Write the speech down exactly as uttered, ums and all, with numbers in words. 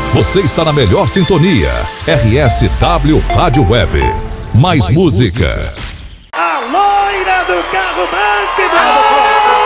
Você está na melhor sintonia. R S W Rádio Web. Mais, Mais música. música. A loira do carro branco.